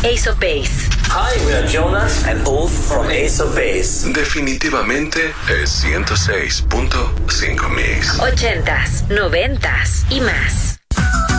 Ace of Base. Hi, we are Jonas and Ulf from Ace of Base. Definitivamente es 106.5 Mix. 80s, 90s y más.